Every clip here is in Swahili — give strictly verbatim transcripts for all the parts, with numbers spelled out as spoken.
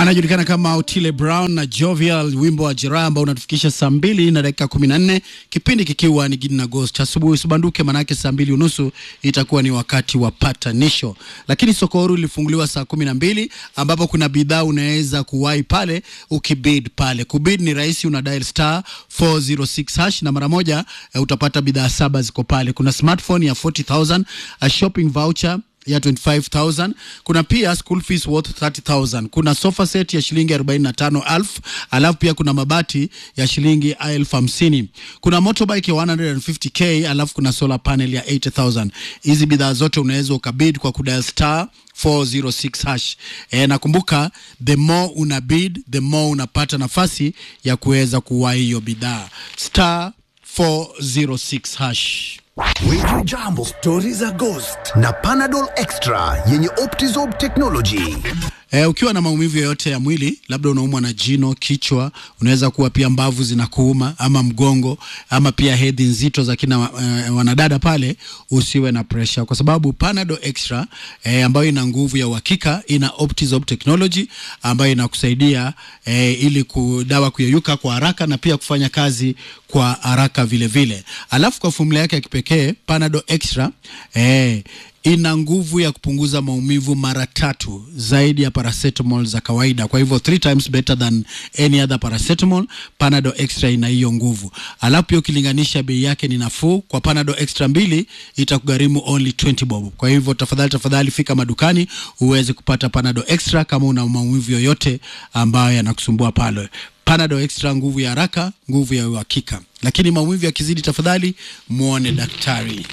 Anajulikana kama Otile Brown na Jovial, wimbo wa Jeraha ambao unatufikisha saa mbili na dakika kumi na nne, kipindi kikiwa ni Gideon Agost. Asubuhi usibanduke, manake saa mbili unusu itakuwa ni wakati wa patanisho. Lakini soko huru lilifunguliwa saa kumi na mbili, ambapo kuna bidhaa unaweza kuwahi pale ukibid pale. Kubid ni rahisi, una dial star four oh six hash na mara moja uh, utapata bidhaa saba ziko pale. Kuna smartphone ya forty thousand, a shopping voucher ya twenty-five thousand, kuna pia school fees worth thirty thousand, kuna sofa set ya shilingi arobaini na tano elfu, alafu pia kuna mabati ya shilingi elfu hamsini, kuna motorbike ya one hundred fifty thousand, alafu kuna solar panel ya eighty thousand. Hizi bidhaa zote unaweza ukabid kwa kudial star four oh six hash. E, nakumbuka the more una bid the more unapata nafasi ya kuweza kuwahi hiyo bidhaa. Star four oh six hash. Weju Jambo, stories za Ghost na Panadol Extra yenye Optizorb technology. Eh, ukiwa na maumivu yoyote ya mwili, labda unaumwa na jino, kichwa, unaweza kuwa pia mbavu zinakuuma ama mgongo ama pia hedhi nzito za kina uh, wanadada pale, usiwe na pressure kwa sababu Panadol Extra eh, ambayo ina nguvu ya uhakika, ina Optizorb technology ambayo inakusaidia eh, ili kudawa kuyeyuka kwa haraka na pia kufanya kazi kwa haraka vile vile. Alafu kwa formula yake ya kipekee Panadol Extra eh ina nguvu ya kupunguza maumivu mara tatu zaidi ya paracetamol za kawaida. Kwa hivyo three times better than any other paracetamol. Panadol Extra ina hiyo nguvu. Alafu pia ukilinganisha bei yake ni nafuu. Kwa Panadol Extra mbili itakugharimu only twenty bob. Kwa hivyo tafadhali tafadhali fika madukani uweze kupata Panadol Extra kama una maumivu yoyote ambayo yanakusumbua pale. Panadol Extra, nguvu ya haraka, nguvu ya uhakika. Lakini maumivu yakizidi, tafadhali muone daktari.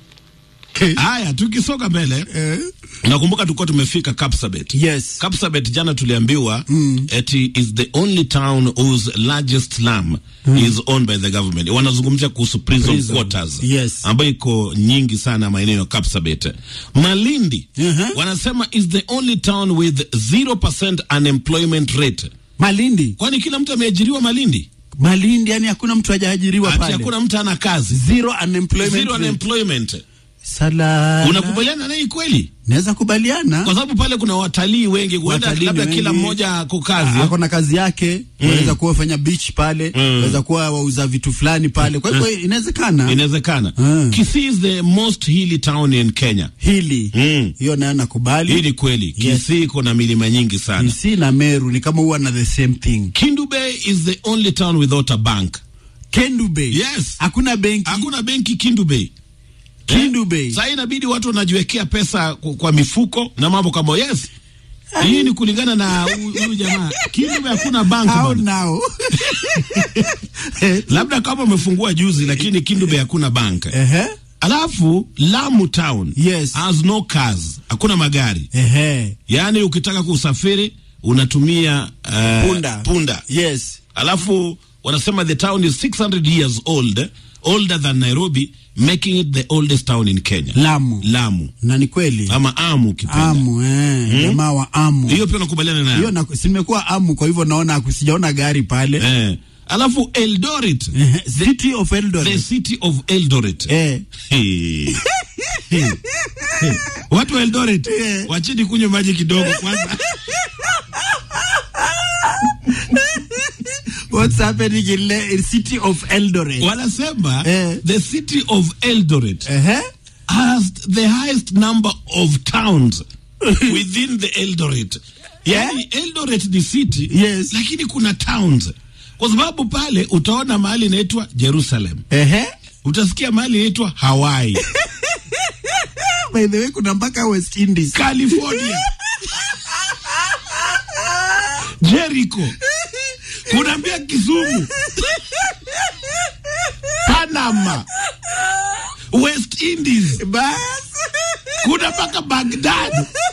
Haya, tukisoka mbele eh, nakumbuka tulikuwa tumefika Kapsabet. Yes. Kapsabet jana tuliambiwa mm. eti is the only town whose largest slum mm. is owned by the government. Wanazungumzia kuhusu prison, prison quarters. Yes. Ambayo iko nyingi sana maeneo ya Kapsabet. Malindi uh-huh. wanasema is the only town with zero percent unemployment rate. Malindi. Kwani kila mtu ameajiriwa Malindi? Malindi, yani hakuna mtu hajaajiriwa pale. Hakuna mtu ana kazi. Zero unemployment. Zero unemployment. Sala. Unakubaliana naye kweli? Naweza kubaliana. Kwa sababu pale kuna watalii wengi, huenda labda kila mmoja ako kazi. Ako na kazi yake, unaweza mm. kuwa fanya beach pale, unaweza mm. kuwa wauza vitu fulani pale. Kwa hivyo inawezekana. Inawezekana. Mm. Kisii is the most hilly town in Kenya. Hilly. Hiyo mm. nayo nakubali. Hili kweli. Yes. Kisii kuna milima nyingi sana. Kisii na Meru ni kama huwa na the same thing. Kendu Bay is the only town without a bank. Kendu Bay. Yes. Hakuna benki. Hakuna benki Kendu Bay. Kendu Bay. Sasa inabidi watu wanajiwekea pesa kwa mifuko na mambo kama yes. Hii ni kulingana na huyu jamaa. Kendu Bay hakuna bank. How now? Labda kama umefungua juzi, lakini Kendu Bay hakuna bank. Ehe. Alafu Lamu town yes. has no cars. Hakuna magari. Ehe. Yaani ukitaka kusafiri unatumia uh, punda. Punda. Yes. Alafu wanasema the town is six hundred years old, older than Nairobi, making it the oldest town in Kenya. Lamu. Lamu. Na ni kweli. Ama Amu kipenda. Amu, eh. Hmm? Jamaa wa Amu. Hiyo pia nakubaliana nayo. Hiyo na simekuwa Amu, kwa hivyo naona sijaona gari pale. Eh. Alafu Eldoret. City of Eldoret. The city of Eldoret. Eh. Hey. Hey. Hey. Watu wa Eldoret. Eh. Wachini kunywa maji kidogo kwanza. What's happening in the city of Eldoret? Wanasema eh. the city of Eldoret uh-huh. has the highest number of towns within the Eldoret. Yani yeah. Eldoret ni city, yes. lakini kuna towns. Kwa sababu pale utaona mahali inaitwa Jerusalem. Uh-huh. Utasikia mahali inaitwa Hawaii. By the way, kuna mpaka West Indies. California. Jericho. Kuna pia Kisumu. Panama. West Indies. Bas. Kuna paka Baghdad.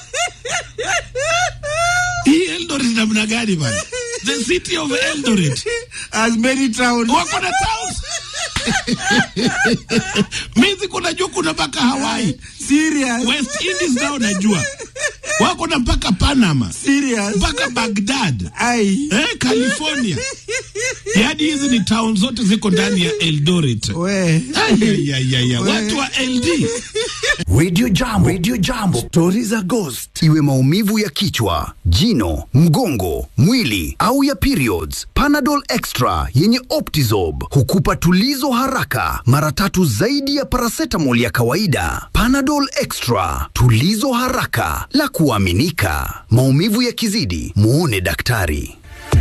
Hii Eldoret namna gani bana? The city of Eldoret has many towns. Wako na towns. Mizi kuna juu kuna paka Hawaii. Serious. West Indies nao najua. Wako na mpaka Panama. Serious. Mpaka Baghdad. Ai. Eh, California. Yaani hizi ni town zote ziko ndani ya Eldoret. We. Ya ya ya watu wa L D. Radio Jambo, Radio Jambo, Stories za Ghost. Iwe maumivu ya kichwa, jino, mgongo, mwili au ya periods, Panadol Extra yenye Optizorb hukupa tulizo haraka, mara tatu zaidi ya paracetamol ya kawaida. Panadol Extra, tulizo haraka, la kuaminika. Maumivu ya kizidi, muone daktari.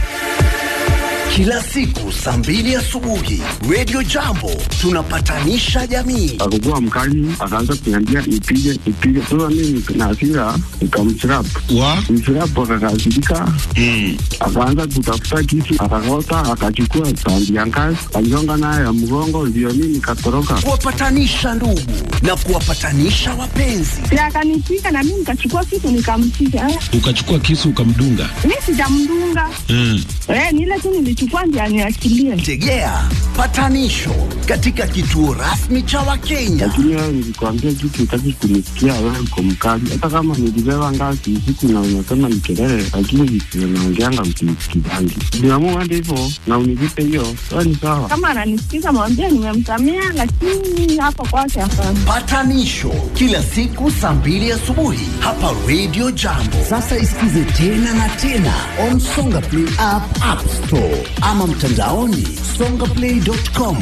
Kila siku saa mbili asubuhi, Radio Jambo tunapatanisha jamii. Alikuwa mkali, akaanza kuniambia nipige nipige. Sasa mimi na hasira nikamtrap. Wa? Nikamtrap akakasirika. Mm. Akaanza kutafuta kisu, akakota, akachukua tandi ya ngazi, aligonga nayo ya mgongo, ndio mimi nikatoroka. Kuwapatanisha ndugu na kuwapatanisha wapenzi. Ya akanipiga na mimi nikachukua kisu nikampiga. Ukachukua kisu ukamdunga? Mimi sijamdunga. Mm. Eh, ni ile tu nilichukua ndio aniachilie. Tegea patanisho katika kituo rasmi cha Wakenya. Lakini wewe nilikwambia kitu utaki kunisikia, wewe uko mkali. Hata kama nilibeba ngazi usiku na unasema ni kelele, lakini visio naongeanga msikizangi. Niamua hadi hivyo na univipe hiyo, wewe ni sawa. Kama ananisikiza mwambie nimemsamea, lakini hapo kwake hapana. Patanisho kila siku saa mbili asubuhi hapa Radio Jambo. Sasa isikize tena na tena on Songa Play app, App Store ama mtandaoni songaplay dot com.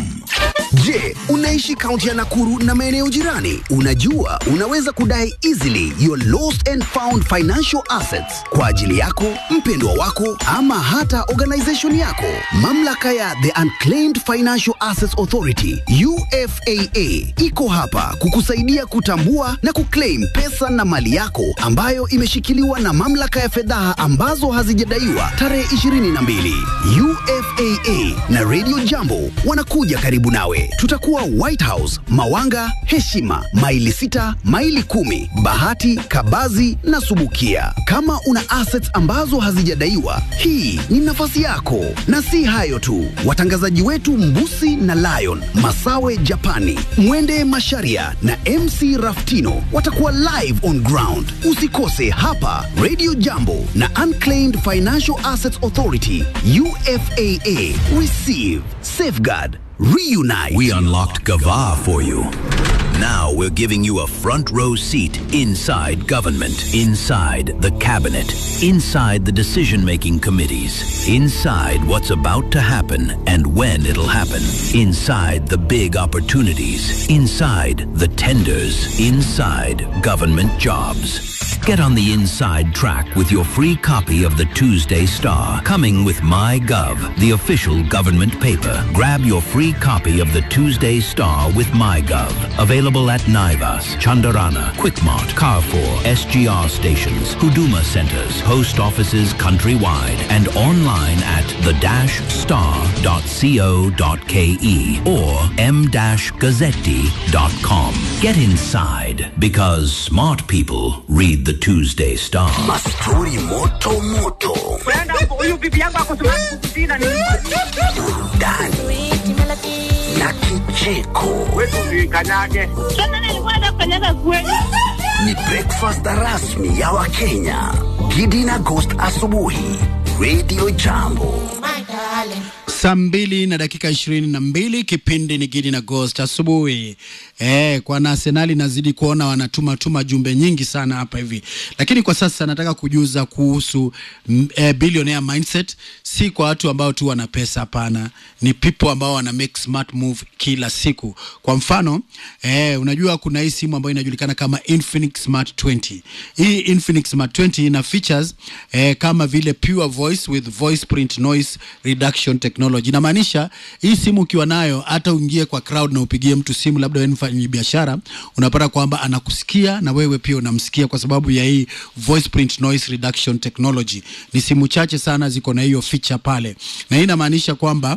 Je, unaishi kaunti ya Nakuru na maeneo jirani? Unajua unaweza kudai easily your lost and found financial assets kwa ajili yako, mpendwa wako ama hata organization yako. Mamlaka ya The Unclaimed Financial Assets Authority U F A A iko hapa kukusaidia kutambua na kuclaim pesa na mali yako ambayo imeshikiliwa na mamlaka ya fedha ambazo hazijadaiwa tarehe ishirini na mbili. U F A A na Radio Jambo wanakuja karibu nawe. Tutakuwa White House, Mawanga, Heshima, maili sita, maili kumi, Bahati, Kabazi na Subukia. Kama una assets ambazo hazijadaiwa, hii ni nafasi yako. Na si hayo tu, watangazaji wetu Mbusi na Lion, Masawe Japani, Mwende Masharia na M C Raftino watakuwa live on ground. Usikose hapa Radio Jambo na Unclaimed Financial Assets Authority U F A A. Receive, safeguard, reunite. We unlocked Gava for you. Now we're giving you a front row seat inside government, inside the cabinet, inside the decision-making committees, inside what's about to happen and when it'll happen, inside the big opportunities, inside the tenders, inside government jobs. Get on the inside track with your free copy of the Tuesday Star, coming with MyGov, the official government paper. Grab your free copy of the Tuesday Star with MyGov. Available at Naivas, Chandarana, Quickmart, Carrefour, S G R stations, Huduma centers, post offices countrywide, and online at the dash star dot co dot ke or m dash gazzetti dot com. Get inside, because smart people read the Tuesday Star. Mastori moto moto. Huyu bibi yangu akosumaku kutina ni Burudani na kicheko. wewe kanyage. Sana nilikuwa nafanyaga kweli. Ni breakfast rasmi ya Wakenya. Gidi na Ghost asubuhi. Radio Jambo. Saa mbili na dakika ishirini na mbili, kipindi ni Gidi na Ghost asubuhi. Eh, kwa na Arsenal nazidi kuona wanatuma tuma jumbe nyingi sana hapa hivi. Lakini kwa sasa nataka kujuza kuhusu eh, billionaire mindset. Si kwa watu ambao tu wana pesa, hapana. Ni people ambao wana make smart move kila siku. Kwa mfano, eh, unajua kuna hii simu ambayo inajulikana kama Infinix Smart twenty. Hii Infinix Smart twenty ina features eh, kama vile pure voice with voice print noise reduction technology. Inamaanisha hii simu ukiwa nayo, hata uingie kwa crowd na upigie mtu simu, labda wewe mfanyi biashara, unapata kwamba anakusikia na wewe pia unamsikia kwa sababu ya hii voice print noise reduction technology. Ni simu chache sana ziko na hiyo feature pale. Na hii inamaanisha kwamba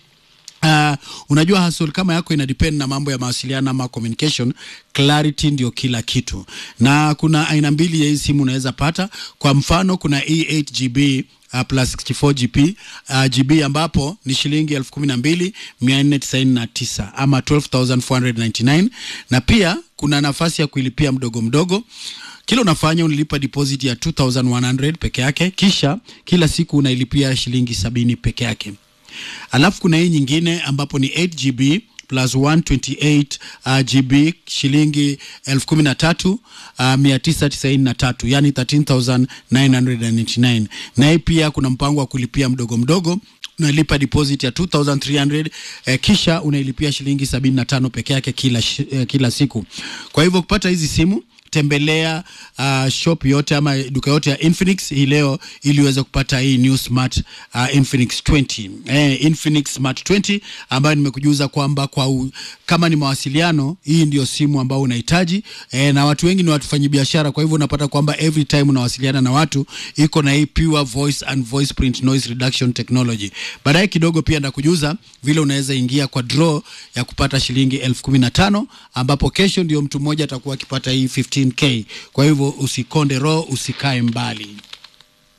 Uh, unajua hustle kama yako ina depend na mambo ya mawasiliano ama communication, clarity ndio kila kitu. Na kuna aina mbili ya hii simu unaweza pata. Kwa mfano kuna E eight gigabytes Uh, plus sixty-four gigabytes uh, G B ambapo ni shilingi elfu kumi na mbili mia nne tisini na tisa ama twelve thousand four hundred ninety-nine, na pia kuna nafasi ya kuilipia mdogo mdogo. Kila unafanya unalipa deposit ya two thousand one hundred peke yake, kisha kila siku unailipia shilingi sabini peke yake. Alafu kuna hii nyingine ambapo ni eight gigabytes plus one twenty-eight uh, G B shilingi elfu kumi na tatu uh, mia tisa tisaini na tatu, yani thirteen thousand nine hundred ninety-nine. Na hii pia kuna mpango wa kulipia mdogo mdogo, unalipa deposit ya two thousand three hundred eh, kisha unailipia shilingi sabini na tano peke yake kila eh, kila siku. Kwa hivyo kupata hizi simu tembelea uh, shop yote ama duka yote ya Infinix hii leo ili uweze kupata hii new smart uh, Infinix twenty. Eh, Infinix Smart twenty ambayo nimekujuza kwamba kwa u, kama ni mawasiliano hii ndio simu ambayo unahitaji, eh, na watu wengi ni watufanyi biashara, kwa hivyo unapata kwamba every time unawasiliana na watu iko na hii pure voice and voice print noise reduction technology. Baadaye kidogo pia ndakujuza vile unaweza ingia kwa draw ya kupata shilingi elfu kumi na tano ambapo kesho ndio mtu mmoja atakuwa akipata hii fifteen K. Kwa hivyo usikonde roho, usikae mbali.